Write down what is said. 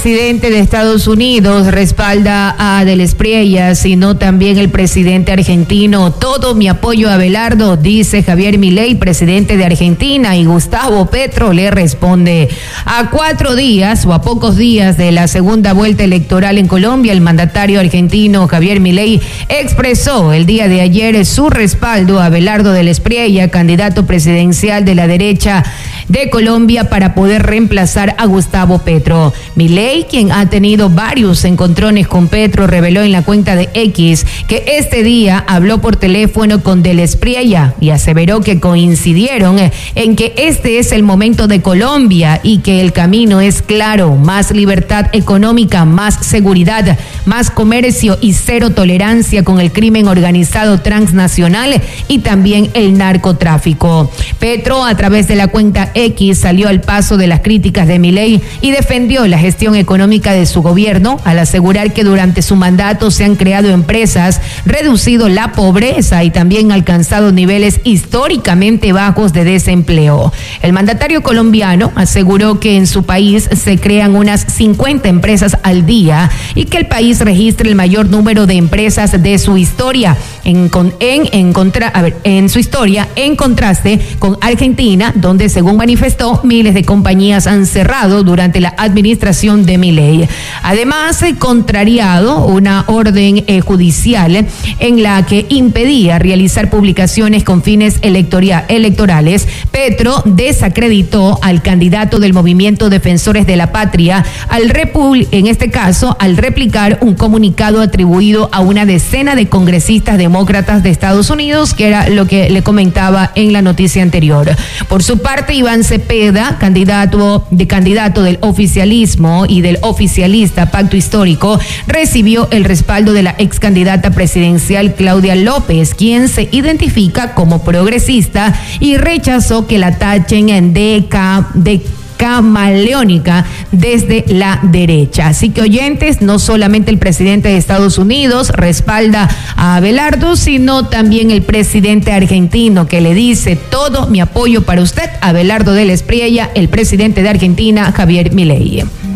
El presidente de Estados Unidos respalda a Del Espriella, sino también el presidente argentino. Todo mi apoyo a Abelardo, dice Javier Milei, presidente de Argentina, y Gustavo Petro le responde. A 4 días o a pocos días de la segunda vuelta electoral en Colombia, el mandatario argentino Javier Milei expresó el día de ayer su respaldo a Abelardo Del Espriella, candidato presidencial de la derecha de Colombia, para poder reemplazar a Gustavo Petro. Milei, quien ha tenido varios encontrones con Petro, reveló en la cuenta de X que este día habló por teléfono con Del Espriella y aseveró que coincidieron en que este es el momento de Colombia y que el camino es claro: más libertad económica, más seguridad, más comercio y cero tolerancia con el crimen organizado transnacional y también el narcotráfico. Petro, a través de la cuenta X, salió al paso de las críticas de Milei y defendió la gestión económica de su gobierno al asegurar que durante su mandato se han creado empresas, reducido la pobreza y también alcanzado niveles históricamente bajos de desempleo. El mandatario colombiano aseguró que en su país se crean unas 50 empresas al día y que el país registra el mayor número de empresas de su historia, en su historia, en contraste con Argentina, donde, según manifestó, miles de compañías han cerrado durante la administración de Milei. Además, contrariado una orden judicial en la que impedía realizar publicaciones con fines electorales, Petro desacreditó al candidato del Movimiento Defensores de la Patria, en este caso, al replicar un comunicado atribuido a una decena de congresistas demócratas de Estados Unidos, que era lo que le comentaba en la noticia anterior. Por su parte, Iván Cepeda, candidato del oficialismo y del oficialista Pacto Histórico, recibió el respaldo de la ex candidata presidencial Claudia López, quien se identifica como progresista y rechazó que la tachen de camaleónica desde la derecha. Así que, oyentes, no solamente el presidente de Estados Unidos respalda a Abelardo, sino también el presidente argentino, que le dice: todo mi apoyo para usted, Abelardo Del Espriella, el presidente de Argentina, Javier Milei.